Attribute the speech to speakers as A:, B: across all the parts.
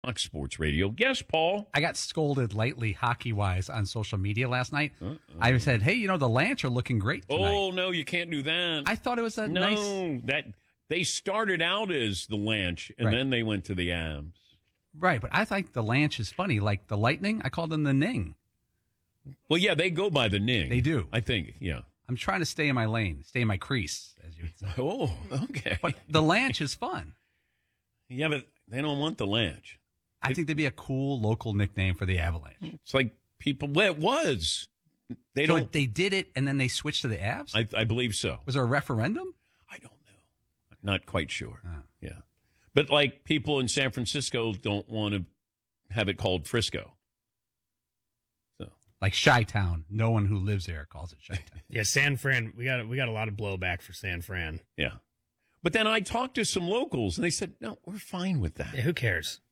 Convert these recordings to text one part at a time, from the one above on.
A: Fox Sports Radio. Yes, Paul.
B: I got scolded lightly hockey-wise on social media last night. I said, hey, the Lanch are looking great tonight.
A: Oh, no, you can't do that.
B: I thought it was
A: that they started out as the Lanch, and then they went to the Abs.
B: Right, but I think the Lanch is funny. Like the Lightning, I call them the Ning.
A: Well, yeah, they go by the Ning.
B: They do.
A: I think, yeah.
B: I'm trying to stay in my lane, stay in my crease, as you would say.
A: Oh, okay.
B: But the Lanch is fun.
A: Yeah, but they don't want the Lanch.
B: I think they'd be a cool local nickname for the Avalanche.
A: It's like it was. They
B: did it, and then they switched to the Avs?
A: I believe so.
B: Was there a referendum?
A: I don't know. I'm not quite sure. Yeah. But like people in San Francisco don't want to have it called Frisco. So
B: like Chi-Town. No one who lives there calls it Chi-Town.
C: Yeah, San Fran. We got a lot of blowback for San Fran.
A: Yeah. But then I talked to some locals, and they said, no, we're fine with that.
C: Yeah, who cares?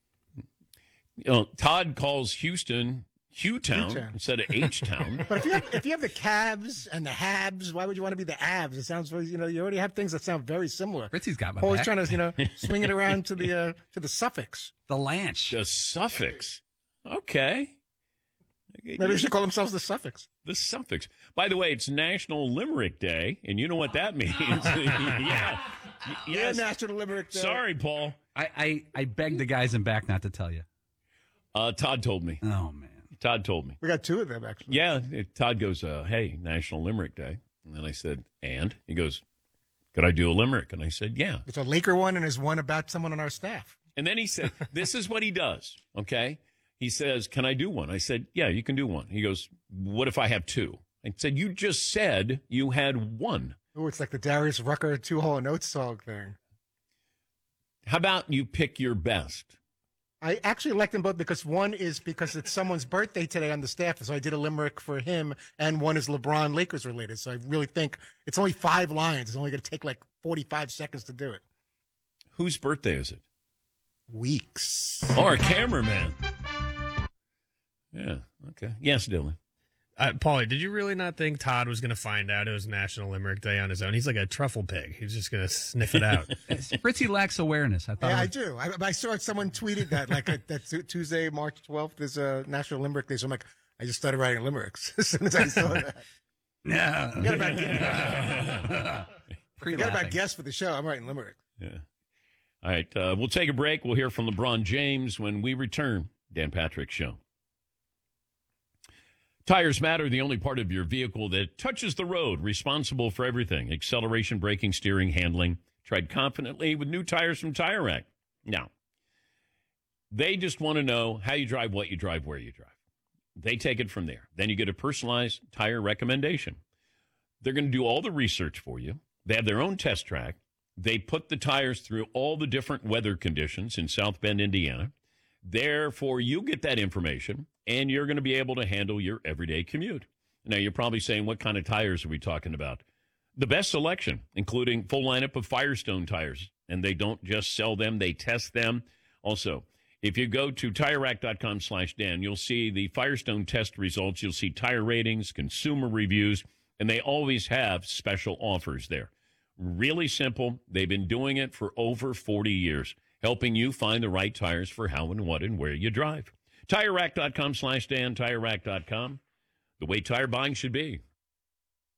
A: Todd calls Houston Hugh-town instead of H-town.
D: But if you have the Cavs and the Habs, why would you want to be the Avs? It sounds very, you already have things that sound very similar.
B: Fritzy's got my
D: Always
B: back.
D: trying to, swing it around to the suffix.
B: The Lanch.
A: The suffix. Okay.
D: Maybe they should call themselves the suffix.
A: The suffix. By the way, it's National Limerick Day, and you know what that means. Yeah.
D: Yes. Yeah, National Limerick Day.
A: Sorry, Paul.
B: I begged the guys in back not to tell you.
A: Todd told me.
B: Oh, man.
A: Todd told me.
D: We got two of them, actually.
A: Yeah. Todd goes, hey, National Limerick Day. And then I said, and? He goes, could I do a limerick? And I said, yeah.
D: It's a Laker one, and there's one about someone on our staff.
A: And then he said, this is what he does, okay? He says, can I do one? I said, yeah, you can do one. He goes, what if I have two? I said, you just said you had one.
D: Oh, it's like the Darius Rucker Two Hall Notes song thing.
A: How about you pick your best?
D: I actually like them both because one is because it's someone's birthday today on the staff, so I did a limerick for him, and one is LeBron Lakers related. So I really think it's only 5 lines. It's only going to take like 45 seconds to do it.
A: Whose birthday is it?
D: Weeks.
A: Oh, our cameraman. Yeah, okay. Yes, Dylan.
C: Paulie, did you really not think Todd was going to find out it was National Limerick Day on his own? He's like a truffle pig. He's just going to sniff it out.
B: Fritzy lacks awareness.
D: I do. I saw someone tweeted that, that Tuesday, March 12th is National Limerick Day. So I'm like, I just started writing limericks as soon as I saw that.
B: No.
D: Forget about guests for the show. I'm writing limericks.
A: Yeah. All right. We'll take a break. We'll hear from LeBron James when we return. Dan Patrick Show. Tires Matter, the only part of your vehicle that touches the road, responsible for everything. Acceleration, braking, steering, handling. Tried confidently with new tires from Tire Rack. Now, they just want to know how you drive, what you drive, where you drive. They take it from there. Then you get a personalized tire recommendation. They're going to do all the research for you. They have their own test track. They put the tires through all the different weather conditions in South Bend, Indiana. Therefore, you get that information, and you're going to be able to handle your everyday commute. Now, you're probably saying, what kind of tires are we talking about? The best selection, including full lineup of Firestone tires. And they don't just sell them, they test them. Also, if you go to TireRack.com/Dan, you'll see the Firestone test results. You'll see tire ratings, consumer reviews, and they always have special offers there. Really simple. They've been doing it for over 40 years. Helping you find the right tires for how and what and where you drive. TireRack.com/Dan, TireRack.com. The way tire buying should be.